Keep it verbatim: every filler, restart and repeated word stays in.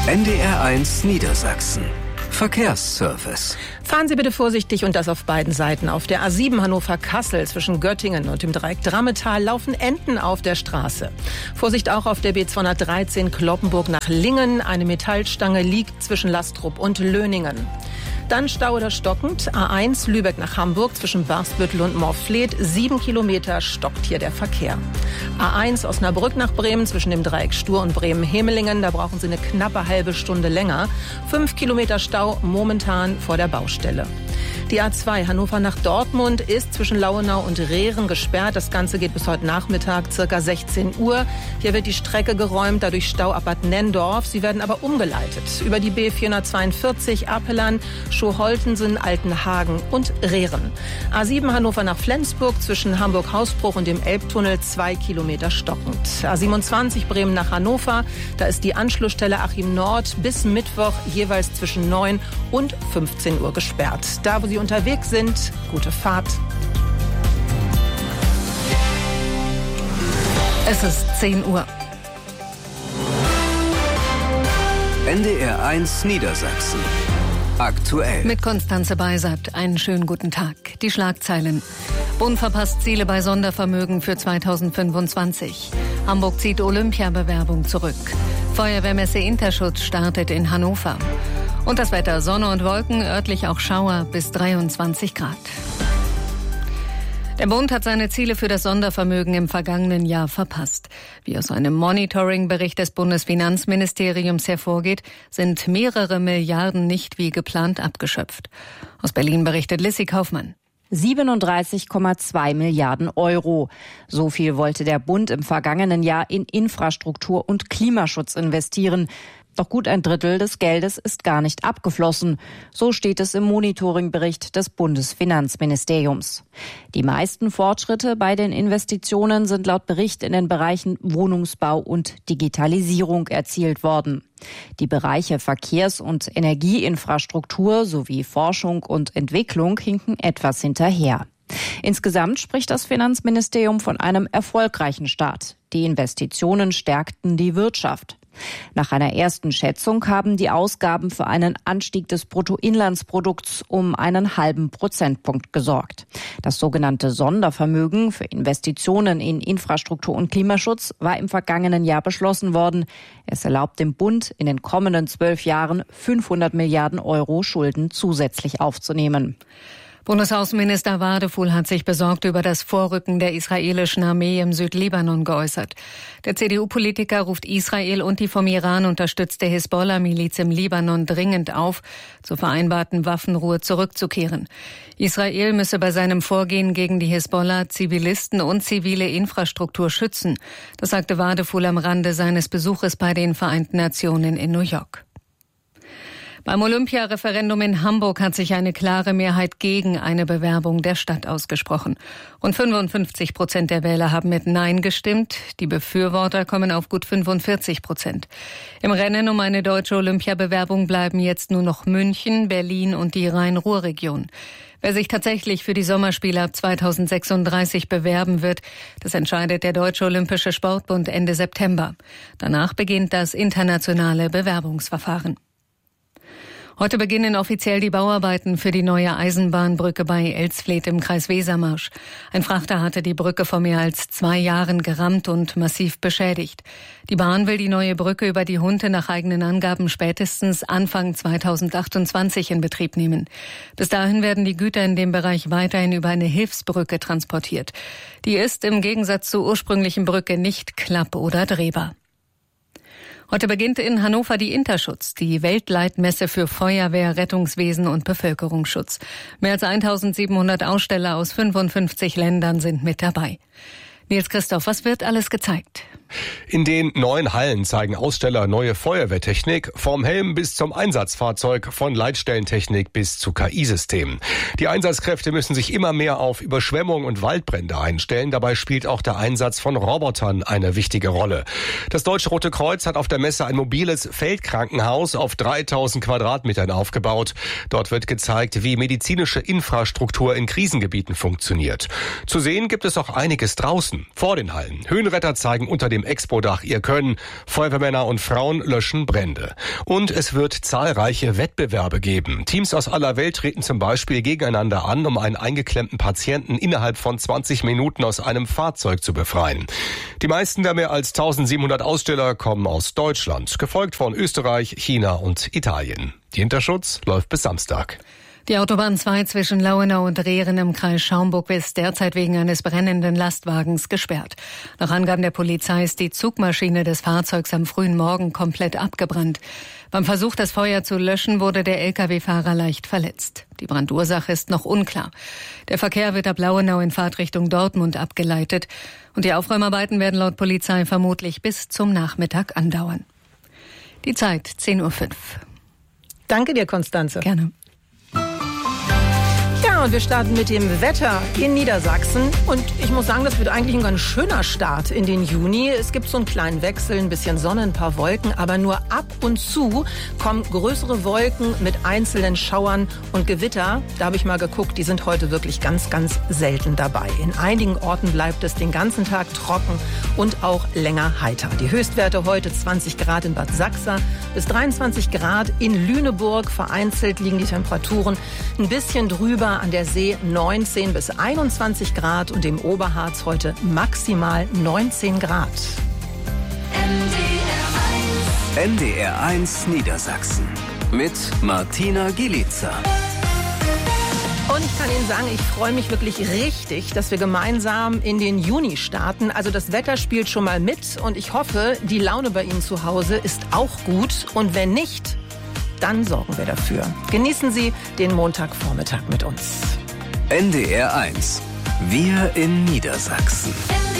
N D R eins Niedersachsen. Verkehrsservice. Fahren Sie bitte vorsichtig und das auf beiden Seiten. Auf der A sieben Hannover-Kassel zwischen Göttingen und dem Dreieck Drammetal laufen Enten auf der Straße. Vorsicht auch auf der B zweihundertdreizehn Cloppenburg nach Lingen. Eine Metallstange liegt zwischen Lastrup und Löningen. Dann Stau oder stockend. A eins Lübeck nach Hamburg zwischen Barsbüttel und Morfleet. Sieben Kilometer stockt hier der Verkehr. A eins Osnabrück nach Bremen zwischen dem Dreieck Stur und Bremen-Hemelingen. Da brauchen Sie eine knappe halbe Stunde länger. Fünf Kilometer Stau momentan vor der Baustelle. Die A zwei Hannover nach Dortmund ist zwischen Lauenau und Rehren gesperrt. Das Ganze geht bis heute Nachmittag, circa sechzehn Uhr. Hier wird die Strecke geräumt, dadurch Stau ab Bad Nenndorf. Sie werden aber umgeleitet über die B vierhundertzweiundvierzig Apellan, Schoholtensen, Altenhagen und Rehren. A sieben Hannover nach Flensburg zwischen Hamburg-Hausbruch und dem Elbtunnel zwei Kilometer stockend. A siebenundzwanzig Bremen nach Hannover, da ist die Anschlussstelle Achim Nord bis Mittwoch jeweils zwischen neun und fünfzehn Uhr gesperrt. Da, wo Sie unterwegs sind, gute Fahrt. Es ist zehn Uhr. N D R eins Niedersachsen. Aktuell. Mit Konstanze Beisert. Einen schönen guten Tag. Die Schlagzeilen. Bund verpasst Ziele bei Sondervermögen für zweitausendfünfundzwanzig. Hamburg zieht Olympiabewerbung zurück. Feuerwehrmesse Interschutz startet in Hannover. Und das Wetter, Sonne und Wolken, örtlich auch Schauer bis dreiundzwanzig Grad. Der Bund hat seine Ziele für das Sondervermögen im vergangenen Jahr verpasst. Wie aus einem Monitoring-Bericht des Bundesfinanzministeriums hervorgeht, sind mehrere Milliarden nicht wie geplant abgeschöpft. Aus Berlin berichtet Lissy Kaufmann. siebenunddreißig Komma zwei Milliarden Euro. So viel wollte der Bund im vergangenen Jahr in Infrastruktur und Klimaschutz investieren. Doch gut ein Drittel des Geldes ist gar nicht abgeflossen. So steht es im Monitoringbericht des Bundesfinanzministeriums. Die meisten Fortschritte bei den Investitionen sind laut Bericht in den Bereichen Wohnungsbau und Digitalisierung erzielt worden. Die Bereiche Verkehrs- und Energieinfrastruktur sowie Forschung und Entwicklung hinken etwas hinterher. Insgesamt spricht das Finanzministerium von einem erfolgreichen Start. Die Investitionen stärkten die Wirtschaft. Nach einer ersten Schätzung haben die Ausgaben für einen Anstieg des Bruttoinlandsprodukts um einen halben Prozentpunkt gesorgt. Das sogenannte Sondervermögen für Investitionen in Infrastruktur und Klimaschutz war im vergangenen Jahr beschlossen worden. Es erlaubt dem Bund, in den kommenden zwölf Jahren fünfhundert Milliarden Euro Schulden zusätzlich aufzunehmen. Bundesaußenminister Wadefuhl hat sich besorgt über das Vorrücken der israelischen Armee im Südlibanon geäußert. Der C D U-Politiker ruft Israel und die vom Iran unterstützte Hisbollah-Miliz im Libanon dringend auf, zur vereinbarten Waffenruhe zurückzukehren. Israel müsse bei seinem Vorgehen gegen die Hisbollah Zivilisten und zivile Infrastruktur schützen. Das sagte Wadefuhl am Rande seines Besuches bei den Vereinten Nationen in New York. Beim Olympiareferendum in Hamburg hat sich eine klare Mehrheit gegen eine Bewerbung der Stadt ausgesprochen. Rund fünfundfünfzig Prozent der Wähler haben mit Nein gestimmt. Die Befürworter kommen auf gut fünfundvierzig Prozent. Im Rennen um eine deutsche Olympiabewerbung bleiben jetzt nur noch München, Berlin und die Rhein-Ruhr-Region. Wer sich tatsächlich für die Sommerspiele ab zweitausendsechsunddreißig bewerben wird, das entscheidet der Deutsche Olympische Sportbund Ende September. Danach beginnt das internationale Bewerbungsverfahren. Heute beginnen offiziell die Bauarbeiten für die neue Eisenbahnbrücke bei Elsfleth im Kreis Wesermarsch. Ein Frachter hatte die Brücke vor mehr als zwei Jahren gerammt und massiv beschädigt. Die Bahn will die neue Brücke über die Hunte nach eigenen Angaben spätestens Anfang zweitausendachtundzwanzig in Betrieb nehmen. Bis dahin werden die Güter in dem Bereich weiterhin über eine Hilfsbrücke transportiert. Die ist im Gegensatz zur ursprünglichen Brücke nicht klapp- oder drehbar. Heute beginnt in Hannover die Interschutz, die Weltleitmesse für Feuerwehr, Rettungswesen und Bevölkerungsschutz. Mehr als eintausendsiebenhundert Aussteller aus fünfundfünfzig Ländern sind mit dabei. Nils Christoph, was wird alles gezeigt? In den neuen Hallen zeigen Aussteller neue Feuerwehrtechnik, vom Helm bis zum Einsatzfahrzeug, von Leitstellentechnik bis zu K I-Systemen. Die Einsatzkräfte müssen sich immer mehr auf Überschwemmung und Waldbrände einstellen. Dabei spielt auch der Einsatz von Robotern eine wichtige Rolle. Das Deutsche Rote Kreuz hat auf der Messe ein mobiles Feldkrankenhaus auf dreitausend Quadratmetern aufgebaut. Dort wird gezeigt, wie medizinische Infrastruktur in Krisengebieten funktioniert. Zu sehen gibt es auch einiges draußen, vor den Hallen. Höhenretter zeigen unter dem dem Expo-Dach ihr Können. Feuerwehrmänner und Frauen löschen Brände. Und es wird zahlreiche Wettbewerbe geben. Teams aus aller Welt treten zum Beispiel gegeneinander an, um einen eingeklemmten Patienten innerhalb von zwanzig Minuten aus einem Fahrzeug zu befreien. Die meisten der mehr als eintausendsiebenhundert Aussteller kommen aus Deutschland, gefolgt von Österreich, China und Italien. Die Hinterschutz läuft bis Samstag. Die Autobahn zwei zwischen Lauenau und Rehren im Kreis Schaumburg ist derzeit wegen eines brennenden Lastwagens gesperrt. Nach Angaben der Polizei ist die Zugmaschine des Fahrzeugs am frühen Morgen komplett abgebrannt. Beim Versuch, das Feuer zu löschen, wurde der L K W-Fahrer leicht verletzt. Die Brandursache ist noch unklar. Der Verkehr wird ab Lauenau in Fahrtrichtung Dortmund abgeleitet. Und die Aufräumarbeiten werden laut Polizei vermutlich bis zum Nachmittag andauern. Die Zeit, zehn Uhr fünf. Danke dir, Konstanze. Gerne. Ja, und wir starten mit dem Wetter in Niedersachsen. Und ich muss sagen, das wird eigentlich ein ganz schöner Start in den Juni. Es gibt so einen kleinen Wechsel, ein bisschen Sonne, ein paar Wolken. Aber nur ab und zu kommen größere Wolken mit einzelnen Schauern und Gewitter. Da habe ich mal geguckt, die sind heute wirklich ganz, ganz selten dabei. In einigen Orten bleibt es den ganzen Tag trocken und auch länger heiter. Die Höchstwerte heute zwanzig Grad in Bad Sachsa bis dreiundzwanzig Grad in Lüneburg. Vereinzelt liegen die Temperaturen ein bisschen drüber. An der See neunzehn bis einundzwanzig Grad und im Oberharz heute maximal neunzehn Grad. N D R eins Niedersachsen mit Martina Gielica. Und ich kann Ihnen sagen, ich freue mich wirklich richtig, dass wir gemeinsam in den Juni starten. Also das Wetter spielt schon mal mit und ich hoffe, die Laune bei Ihnen zu Hause ist auch gut. Und wenn nicht, dann sorgen wir dafür. Genießen Sie den Montagvormittag mit uns. N D R eins. Wir in Niedersachsen.